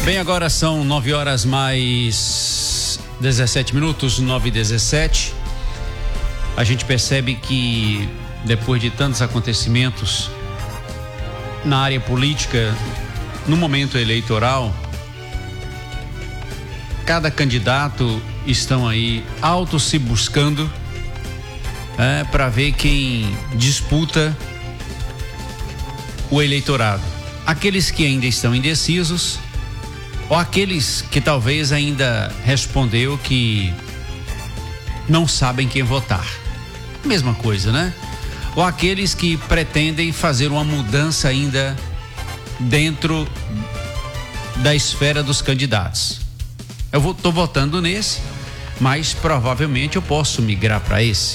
Bem, agora são 9 horas mais 17 minutos, 9h17. A gente percebe que depois de tantos acontecimentos na área política, no momento eleitoral, cada candidato estão aí se buscando para ver quem disputa o eleitorado. Aqueles que ainda estão indecisos, ou aqueles que talvez ainda respondeu que não sabem quem votar. Mesma coisa, né? Ou aqueles que pretendem fazer uma mudança ainda dentro da esfera dos candidatos. Eu estou votando nesse, mas provavelmente eu posso migrar para esse.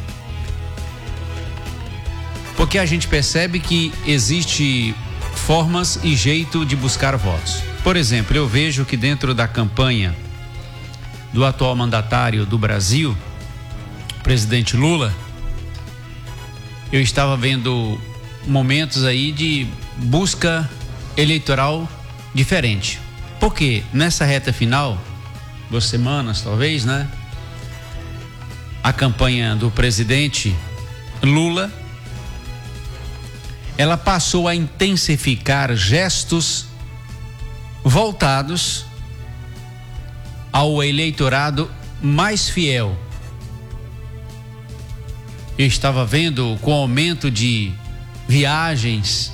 Porque a gente percebe que existe formas e jeito de buscar votos. Por exemplo, eu vejo que dentro da campanha do atual mandatário do Brasil, presidente Lula, eu estava vendo momentos aí de busca eleitoral diferente. Porque nessa reta final, 2 semanas talvez, né? A campanha do presidente Lula, ela passou a intensificar gestos voltados ao eleitorado mais fiel. Eu estava vendo com o aumento de viagens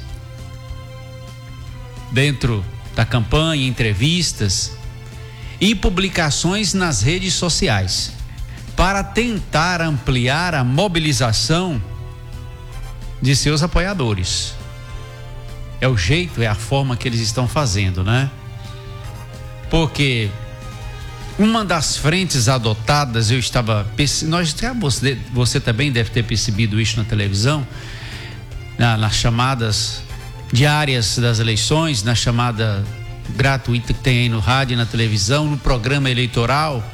dentro da campanha, entrevistas e publicações nas redes sociais para tentar ampliar a mobilização de seus apoiadores. É o jeito, é a forma que eles estão fazendo, né? Porque uma das frentes adotadas, você também deve ter percebido isso na televisão, nas chamadas diárias das eleições, na chamada gratuita que tem aí no rádio e na televisão, no programa eleitoral.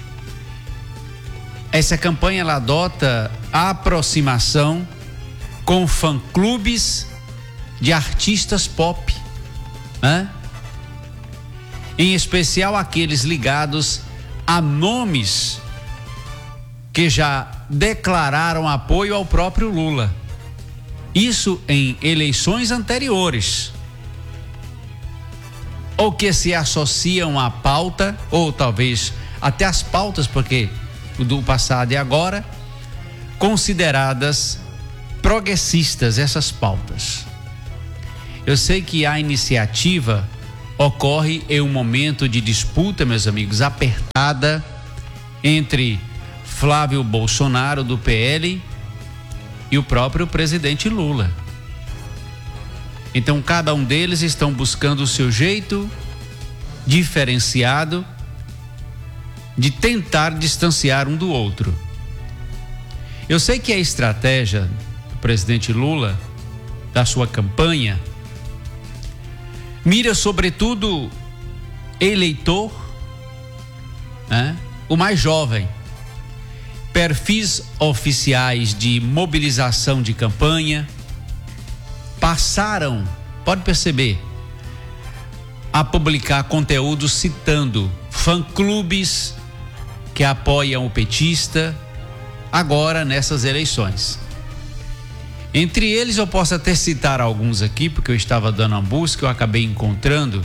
Essa campanha, ela adota a aproximação com fã-clubes de artistas pop, né? Em especial aqueles ligados a nomes que já declararam apoio ao próprio Lula. Isso em eleições anteriores, ou que se associam à pauta, ou talvez até às pautas, porque do passado e agora, consideradas progressistas essas pautas. Eu sei que a iniciativa ocorre em um momento de disputa, meus amigos, apertada entre Flávio Bolsonaro do PL e o próprio presidente Lula. Então cada um deles estão buscando o seu jeito diferenciado de tentar distanciar um do outro. Eu sei que a estratégia do presidente Lula, da sua campanha, mira sobretudo eleitor, né? O mais jovem. Perfis oficiais de mobilização de campanha passaram, pode perceber, a publicar conteúdo citando fã-clubes que apoiam o petista agora nessas eleições. Entre eles eu posso até citar alguns aqui, porque eu estava dando uma busca, eu acabei encontrando.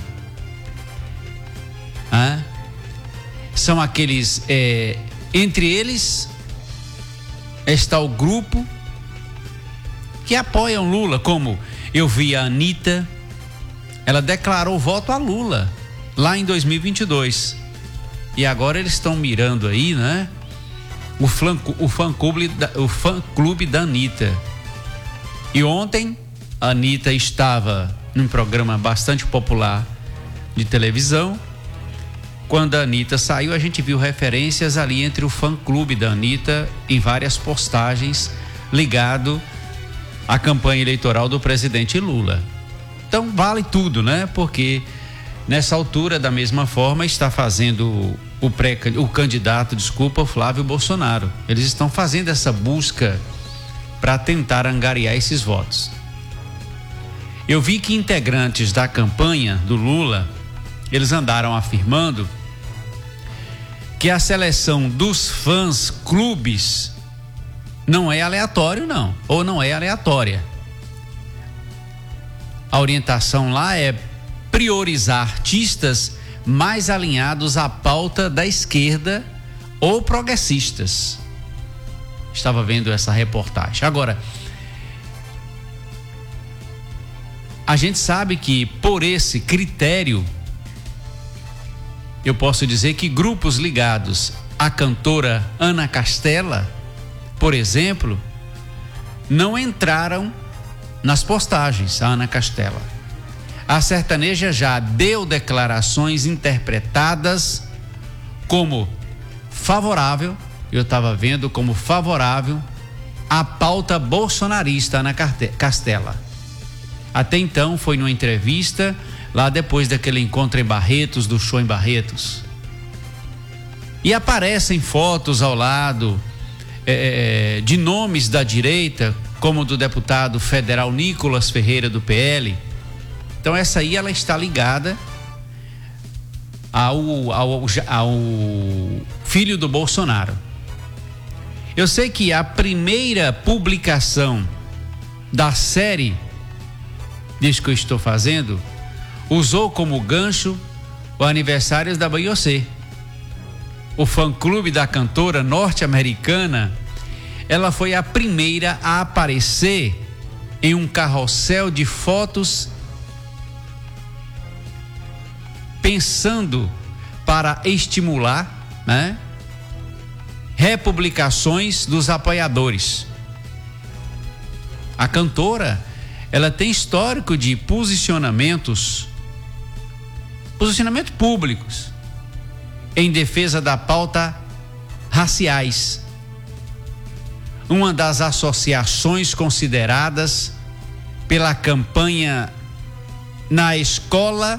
São aqueles, entre eles está o grupo que apoiam Lula, como eu vi a Anitta, ela declarou voto a Lula lá em 2022. E agora eles estão mirando aí, né? O fã-clube da Anitta. E ontem a Anitta estava num programa bastante popular de televisão. Quando a Anitta saiu, a gente viu referências ali entre o fã-clube da Anitta em várias postagens ligado à campanha eleitoral do presidente Lula. Então vale tudo, né? Porque nessa altura, da mesma forma, está fazendo o candidato, o Flávio Bolsonaro. Eles estão fazendo essa busca para tentar angariar esses votos. Eu vi que integrantes da campanha do Lula eles andaram afirmando que a seleção dos fãs clubes não é aleatório, não, ou não é aleatória. A orientação lá é priorizar artistas mais alinhados à pauta da esquerda ou progressistas. Estava vendo essa reportagem. Agora, a gente sabe que por esse critério, eu posso dizer que grupos ligados à cantora Ana Castela, por exemplo, não entraram nas postagens. A Ana Castela, a sertaneja, já deu declarações interpretadas como favorável, eu estava vendo como favorável à pauta bolsonarista. Ana Castela, até então, foi numa entrevista lá depois daquele encontro em Barretos, do show em Barretos, e aparecem fotos ao lado de nomes da direita, como do deputado federal Nicolas Ferreira, do PL. Então essa aí, ela está ligada ao filho do Bolsonaro. Eu sei que a primeira publicação da série disso que eu estou fazendo usou como gancho o aniversário da Beyoncé. O fã-clube da cantora norte-americana, ela foi a primeira a aparecer em um carrossel de fotos, pensando para estimular, né, republicações dos apoiadores. A cantora, ela tem histórico de posicionamentos públicos em defesa da pauta raciais. Uma das associações consideradas pela campanha na escola,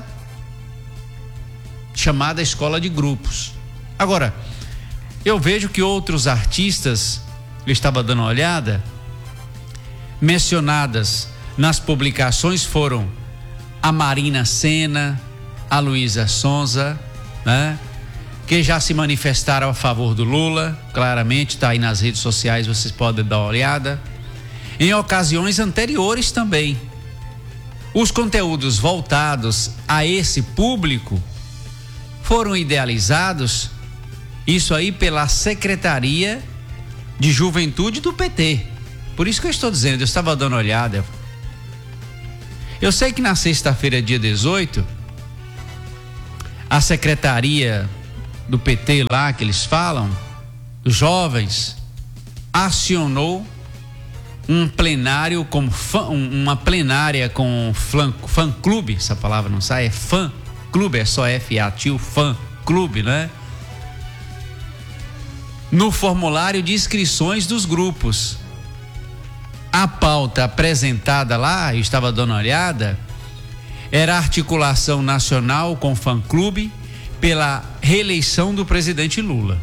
chamada Escola de Grupos. Agora, eu vejo que outros artistas, eu estava dando uma olhada, mencionadas nas publicações foram a Marina Sena, a Luísa Sonza, né, que já se manifestaram a favor do Lula, claramente está aí nas redes sociais, vocês podem dar uma olhada. Em ocasiões anteriores também, os conteúdos voltados a esse público foram idealizados, isso aí pela Secretaria de Juventude do PT. Por isso que eu estou dizendo, eu estava dando uma olhada. Eu sei que na sexta-feira, dia 18, a Secretaria do PT lá, que eles falam, dos jovens, acionou um plenário como uma plenária com fã-clube, essa palavra não sai, é fã-clube, é só F-A-T-U, fã-clube, né? No formulário de inscrições dos grupos. A pauta apresentada lá, eu estava dando uma olhada, era a articulação nacional com fã-clube pela reeleição do presidente Lula.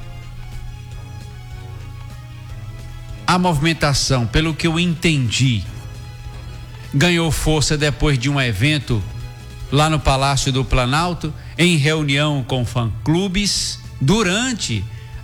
A movimentação, pelo que eu entendi, ganhou força depois de um evento lá no Palácio do Planalto, em reunião com fã-clubes, durante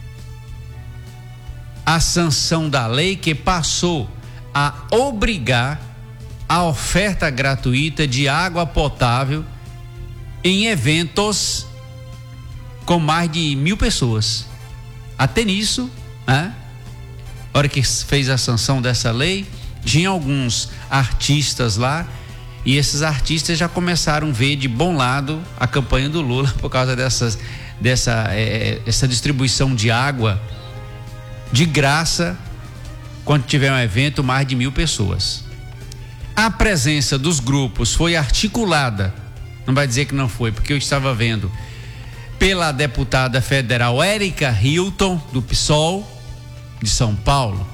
a sanção da lei que passou a obrigar a oferta gratuita de água potável em eventos com mais de 1.000 pessoas. Até nisso, né? A hora que fez a sanção dessa lei, tinha alguns artistas lá, e esses artistas já começaram a ver de bom lado a campanha do Lula por causa dessa distribuição de água de graça quando tiver um evento mais de 1.000 pessoas. A presença dos grupos foi articulada, não vai dizer que não foi, porque eu estava vendo, pela deputada federal Érica Hilton, do PSOL de São Paulo.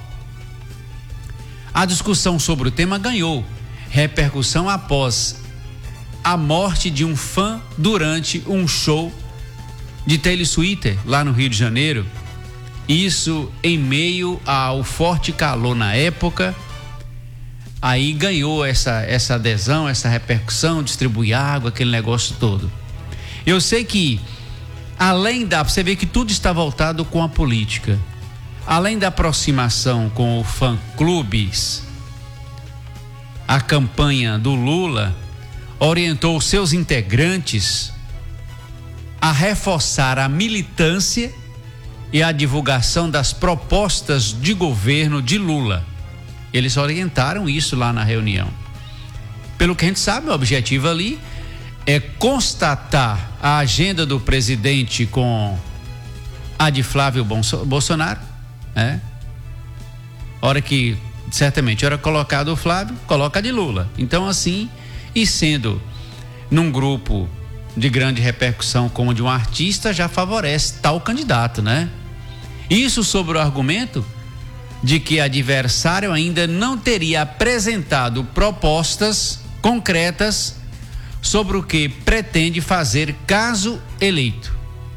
A discussão sobre o tema ganhou repercussão após a morte de um fã durante um show de Taylor Swift lá no Rio de Janeiro. Isso em meio ao forte calor na época. Aí ganhou essa adesão, essa repercussão, distribui água, aquele negócio todo. Eu sei que, você vê que tudo está voltado com a política. Além da aproximação com o fã-clubes, a campanha do Lula orientou seus integrantes a reforçar a militância e a divulgação das propostas de governo de Lula. Eles orientaram isso lá na reunião. Pelo que a gente sabe, o objetivo ali é constatar a agenda do presidente com a de Flávio Bolsonaro, né? Certamente, hora colocado o Flávio, coloca a de Lula. Então, assim, e sendo num grupo de grande repercussão como de um artista, já favorece tal candidato, né? Isso sob o argumento de que adversário ainda não teria apresentado propostas concretas sobre o que pretende fazer caso eleito.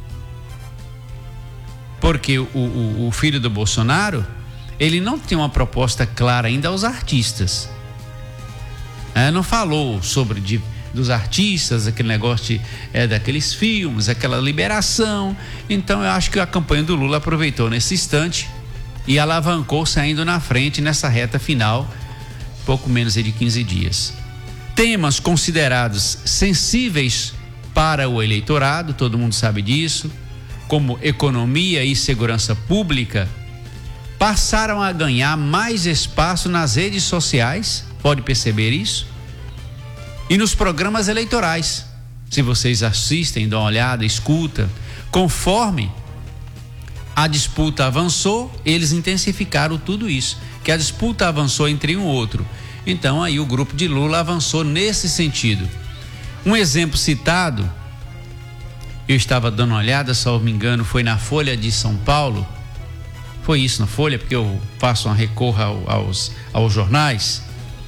Porque o filho do Bolsonaro, ele não tem uma proposta clara ainda aos artistas. Não falou sobre dos artistas, aquele negócio daqueles filmes, aquela liberação. Então eu acho que a campanha do Lula aproveitou nesse instante e alavancou saindo na frente nessa reta final, pouco menos de 15 dias. Temas considerados sensíveis para o eleitorado, todo mundo sabe disso, como economia e segurança pública, passaram a ganhar mais espaço nas redes sociais, pode perceber isso, e nos programas eleitorais. Se vocês assistem, dão uma olhada, escuta, conforme a disputa avançou, eles intensificaram tudo isso, que a disputa avançou entre um e outro. Então aí o grupo de Lula avançou nesse sentido. Um exemplo citado, eu estava dando uma olhada, se não me engano, foi na Folha de São Paulo. Foi isso na Folha, porque eu faço uma recorra aos jornais.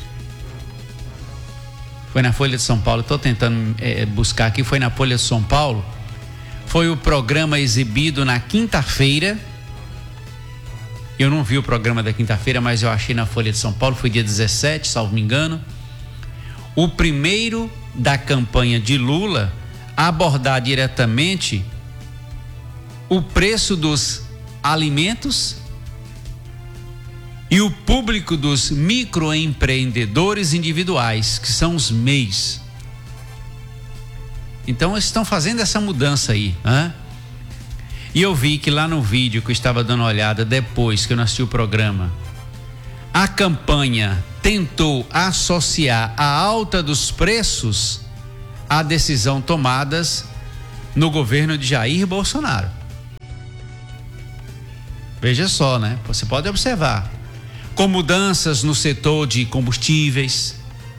Foi na Folha de São Paulo, estou tentando buscar aqui, foi na Folha de São Paulo. Foi o programa exibido na quinta-feira. Eu não vi o programa da quinta-feira, mas eu achei na Folha de São Paulo, foi dia 17, salvo me engano. O primeiro da campanha de Lula a abordar diretamente o preço dos alimentos e o público dos microempreendedores individuais, que são os MEIs. Então eles estão fazendo essa mudança aí, né? E eu vi que lá no vídeo que eu estava dando uma olhada depois que eu não assisti o programa, a campanha tentou associar a alta dos preços à decisão tomadas no governo de Jair Bolsonaro. Veja só, né? Você pode observar, com mudanças no setor de combustíveis.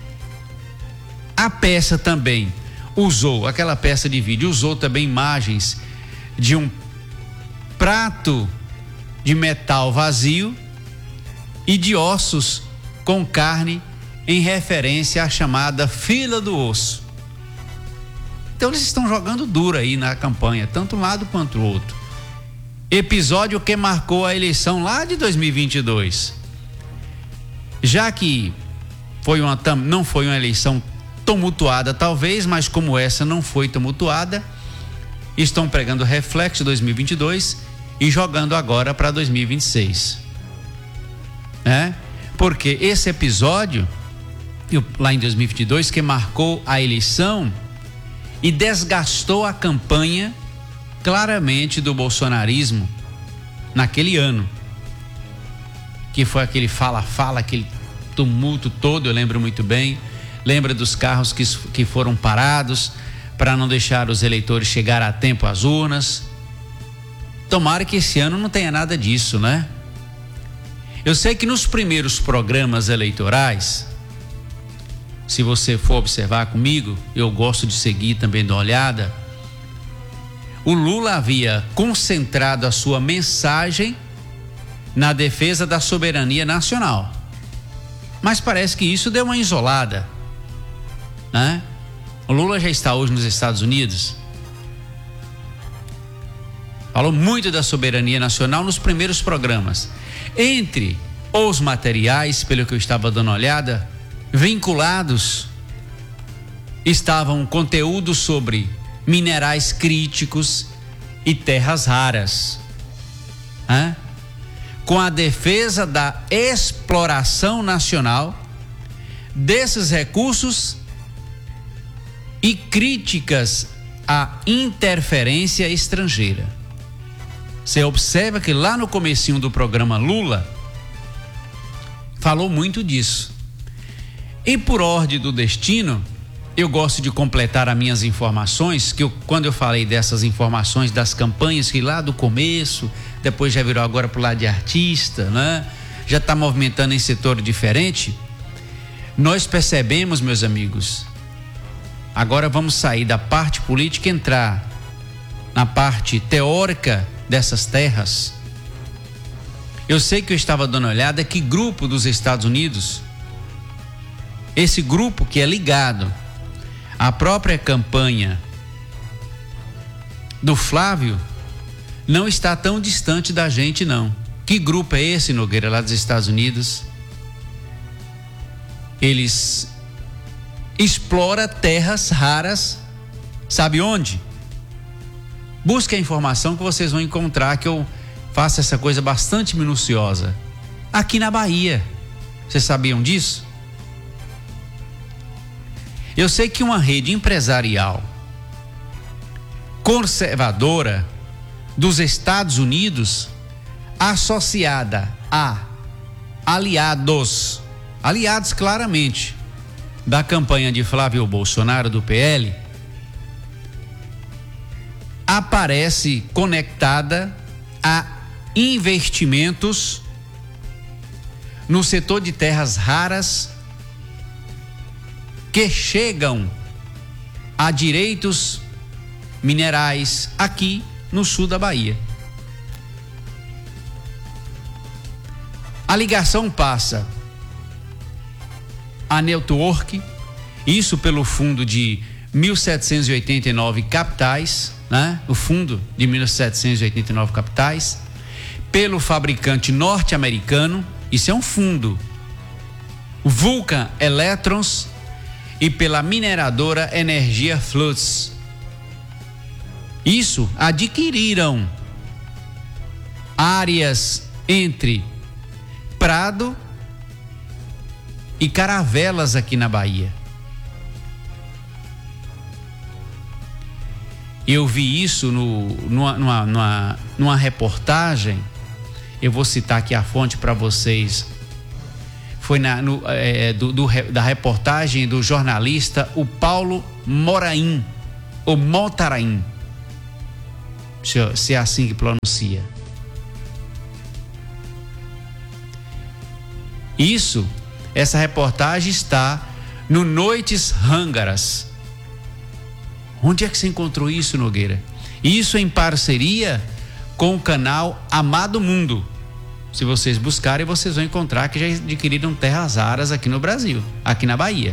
A peça também aquela peça de vídeo usou também imagens de um prato de metal vazio e de ossos com carne, em referência à chamada fila do osso. Então eles estão jogando duro aí na campanha, tanto um lado quanto o outro. Episódio que marcou a eleição lá de 2022. Já que não foi uma eleição tumultuada talvez, mas como essa não foi tumultuada, estão pregando reflexo 2022 e jogando agora para 2026, né? Porque esse episódio lá em 2022 que marcou a eleição e desgastou a campanha claramente do bolsonarismo naquele ano, que foi aquele fala-fala, aquele tumulto todo, eu lembro muito bem. Lembra dos carros que foram parados para não deixar os eleitores chegar a tempo às urnas. Tomara que esse ano não tenha nada disso, né? Eu sei que nos primeiros programas eleitorais, se você for observar comigo, eu gosto de seguir também, dar uma olhada, o Lula havia concentrado a sua mensagem na defesa da soberania nacional. Mas parece que isso deu uma isolada, né? O Lula já está hoje nos Estados Unidos. Falou muito da soberania nacional nos primeiros programas. Entre os materiais, pelo que eu estava dando uma olhada, vinculados estavam conteúdos sobre minerais críticos e terras raras. Com a defesa da exploração nacional desses recursos e críticas à interferência estrangeira. Você observa que lá no comecinho do programa Lula falou muito disso. E por ordem do destino, eu gosto de completar as minhas informações, quando eu falei dessas informações das campanhas que lá do começo, depois já virou agora pro lado de artista, né? Já está movimentando em setor diferente. Nós percebemos, meus amigos, agora vamos sair da parte política e entrar na parte teórica dessas terras. Eu sei que eu estava dando uma olhada que grupo dos Estados Unidos, esse grupo que é ligado à própria campanha do Flávio, não está tão distante da gente, não. Que grupo é esse, Nogueira, lá dos Estados Unidos? Eles exploram terras raras, sabe onde? Busque a informação que vocês vão encontrar, que eu faço essa coisa bastante minuciosa. Aqui na Bahia. Vocês sabiam disso? Eu sei que uma rede empresarial conservadora dos Estados Unidos, associada a aliados claramente da campanha de Flávio Bolsonaro do PL, aparece conectada a investimentos no setor de terras raras que chegam a direitos minerais aqui no sul da Bahia. A ligação passa a network, isso pelo fundo de 1789 capitais, né? O fundo de 1789 capitais, pelo fabricante norte-americano, isso é um fundo, Vulcan Electrons, e pela mineradora Energia Flux. Isso adquiriram áreas entre Prado e Caravelas aqui na Bahia. Eu vi isso numa reportagem, eu vou citar aqui a fonte para vocês, foi da reportagem do jornalista o Paulo Moraim, ou Motaraim, se é assim que pronuncia. Essa reportagem está no Noites Hângaras. Onde é que você encontrou isso, Nogueira? Isso em parceria com o canal Amado Mundo. Se vocês buscarem, vocês vão encontrar que já adquiriram terras raras aqui no Brasil, aqui na Bahia.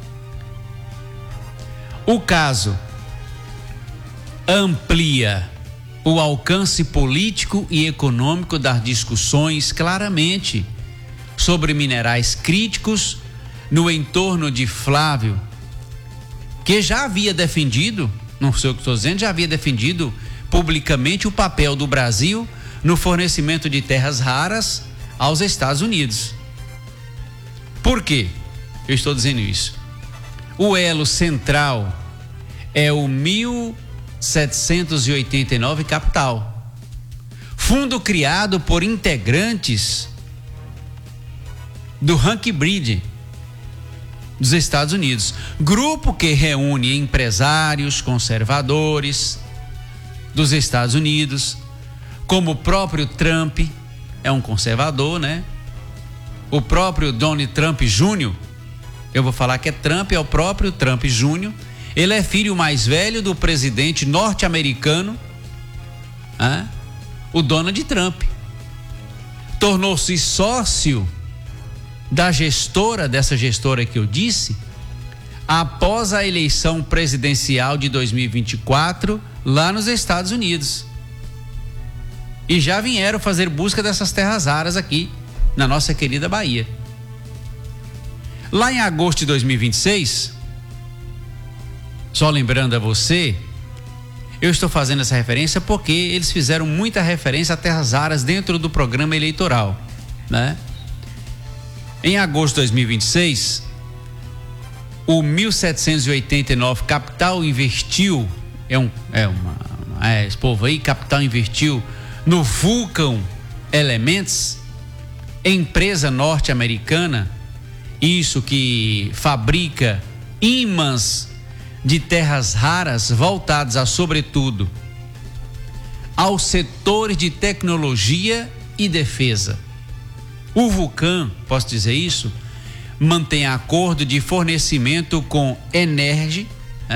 O caso amplia o alcance político e econômico das discussões claramente sobre minerais críticos no entorno de Flávio, que já havia defendido, não sei o que estou dizendo, já havia defendido publicamente o papel do Brasil no fornecimento de terras raras aos Estados Unidos. Por quê? Eu estou dizendo isso. O elo central é o 1789 capital, fundo criado por integrantes do Rank Bridge dos Estados Unidos, grupo que reúne empresários conservadores dos Estados Unidos, como o próprio Trump é um conservador, né? O próprio Donald Trump Jr., eu vou falar que é Trump, é o próprio Trump Jr., ele é filho mais velho do presidente norte-americano, o Donald Trump. Tornou-se sócio dessa gestora que eu disse, após a eleição presidencial de 2024 lá nos Estados Unidos. E já vieram fazer busca dessas terras raras aqui na nossa querida Bahia. Lá em agosto de 2026, só lembrando a você Eu estou fazendo essa referência porque eles fizeram muita referência a terras raras dentro do programa eleitoral, né? Em agosto de 2026, o 1789 Capital investiu, esse povo aí, Capital investiu no Vulcan Elements, empresa norte-americana, isso que fabrica ímãs de terras raras voltados a, sobretudo, aos setores de tecnologia e defesa. O Vulcan, posso dizer isso, mantém acordo de fornecimento com Energy,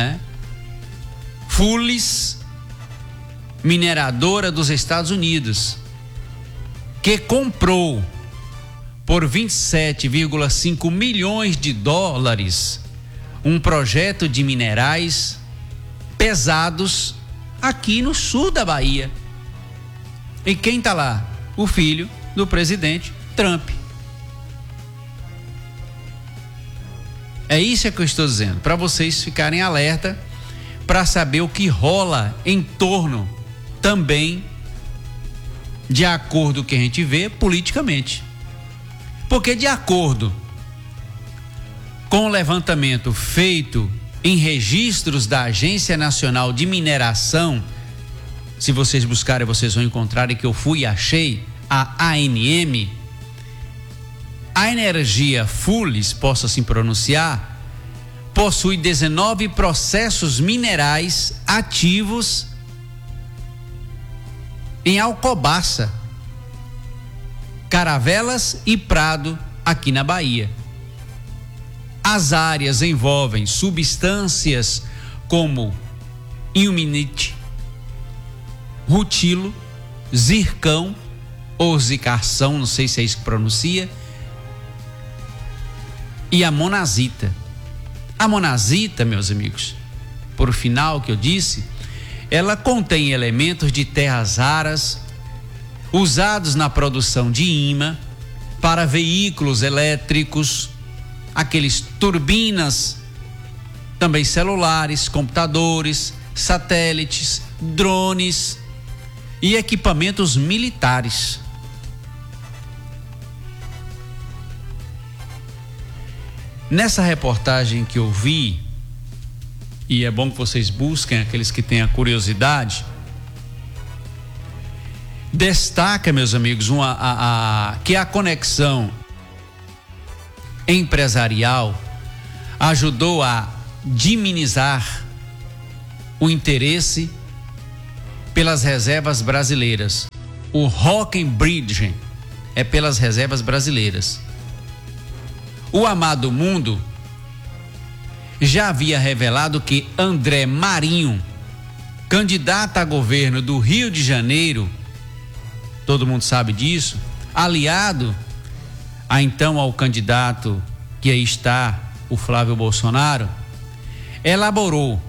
Fullis, mineradora dos Estados Unidos, que comprou por 27,5 milhões de dólares um projeto de minerais pesados aqui no sul da Bahia. E quem está lá? O filho do presidente Trump. É isso que eu estou dizendo, para vocês ficarem alerta, para saber o que rola em torno também de acordo que a gente vê politicamente. Porque de acordo com o levantamento feito em registros da Agência Nacional de Mineração, se vocês buscarem, vocês vão encontrar, que eu fui e achei, a ANM, a energia Fullis, posso assim pronunciar, possui 19 processos minerais ativos em Alcobaça, Caravelas e Prado, aqui na Bahia. As áreas envolvem substâncias como ilmenite, rutilo, zircão ou zicarção, não sei se é isso que pronuncia, e a monazita. A monazita, meus amigos, por final que eu disse, ela contém elementos de terras raras usados na produção de imã para veículos elétricos, aqueles turbinas, também celulares, computadores, satélites, drones e equipamentos militares. Nessa reportagem que eu vi, e é bom que vocês busquem, aqueles que têm a curiosidade, destaca, meus amigos, que a conexão empresarial ajudou a diminuir o interesse pelas reservas brasileiras. O Hockenbridge é pelas reservas brasileiras. O Amado Mundo já havia revelado que André Marinho, candidato a governo do Rio de Janeiro, todo mundo sabe disso, aliado então ao candidato que aí está, o Flávio Bolsonaro, elaborou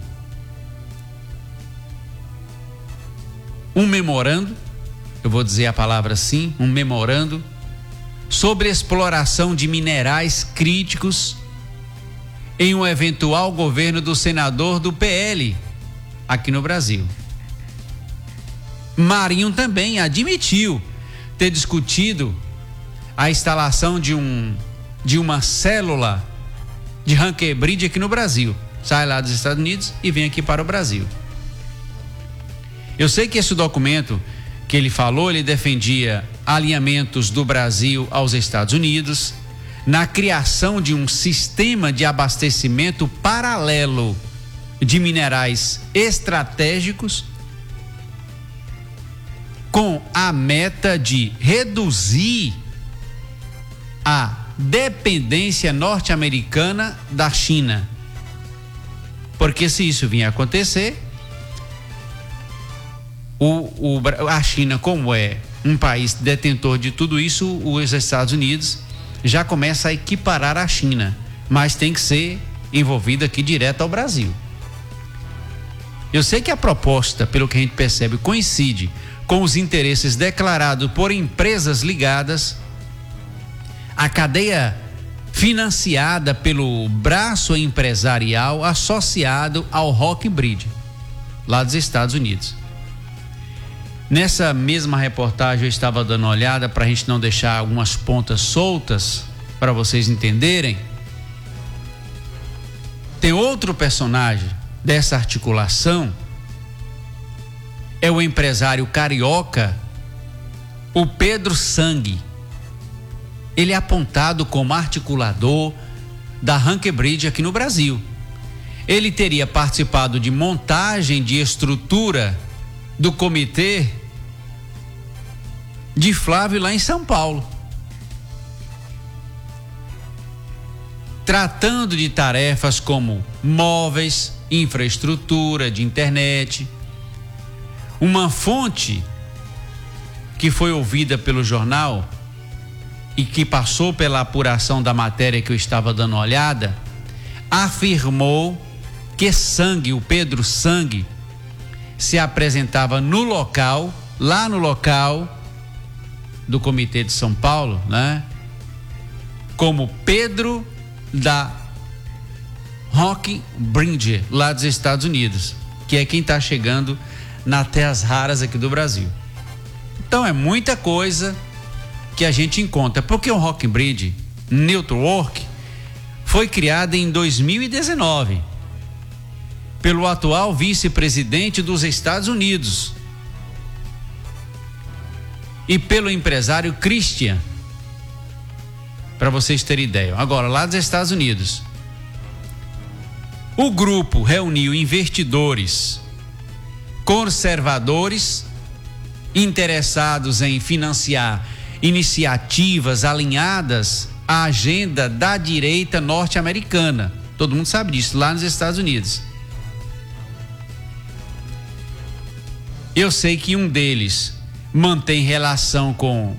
um memorando, eu vou dizer a palavra assim, um memorando sobre exploração de minerais críticos em um eventual governo do senador do PL aqui no Brasil. Marinho também admitiu ter discutido a instalação de uma célula de Hockenbridge aqui no Brasil. Sai lá dos Estados Unidos e vem aqui para o Brasil. Eu sei que esse documento que ele falou, ele defendia alinhamentos do Brasil aos Estados Unidos na criação de um sistema de abastecimento paralelo de minerais estratégicos com a meta de reduzir a dependência norte-americana da China. Porque se isso vier a acontecer, a China, como é um país detentor de tudo isso, os Estados Unidos já começa a equiparar a China, mas tem que ser envolvida aqui direto ao Brasil. Eu sei que a proposta, pelo que a gente percebe, coincide com os interesses declarados por empresas ligadas à cadeia financiada pelo braço empresarial associado ao Hockenbridge. lá dos Estados Unidos. Nessa mesma reportagem eu estava dando uma olhada para a gente não deixar algumas pontas soltas para vocês entenderem. Tem outro personagem dessa articulação, é o empresário carioca, o Pedro Sangue. Ele é apontado como articulador da Rank Bridge aqui no Brasil. Ele teria participado de montagem de estrutura do comitê de Flávio lá em São Paulo, tratando de tarefas como móveis, infraestrutura de internet. Uma fonte que foi ouvida pelo jornal e que passou pela apuração da matéria que eu estava dando uma olhada, afirmou que Sangue, o Pedro Sangue, se apresentava no local, lá no local do Comitê de São Paulo, né? Como Pedro da Rock Bridge, lá dos Estados Unidos, que é quem está chegando nas terras raras aqui do Brasil. Então é muita coisa que a gente encontra, porque o Rock Bridge Network foi criado em 2019 pelo atual vice-presidente dos Estados Unidos e pelo empresário Christian, para vocês terem ideia. Agora, lá dos Estados Unidos, o grupo reuniu investidores conservadores interessados em financiar iniciativas alinhadas à agenda da direita norte-americana. Todo mundo sabe disso, lá nos Estados Unidos. Eu sei que um deles mantém relação com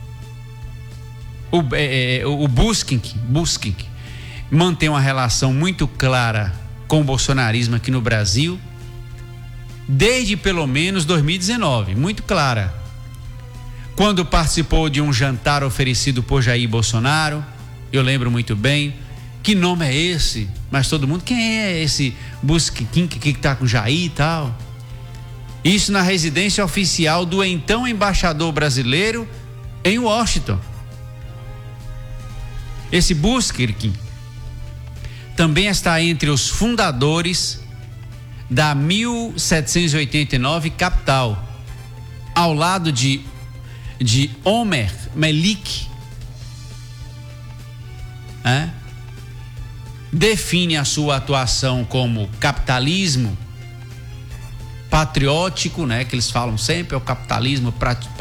o Busking, mantém uma relação muito clara com o bolsonarismo aqui no Brasil, desde pelo menos 2019, muito clara. Quando participou de um jantar oferecido por Jair Bolsonaro, eu lembro muito bem. Que nome é esse? Mas todo mundo, quem é esse Busking que está com Jair e tal? Isso na residência oficial do então embaixador brasileiro em Washington. Esse Busking também está entre os fundadores da 1789 Capital, ao lado de Omer Melik, define a sua atuação como capitalismo patriótico, que eles falam sempre, é o capitalismo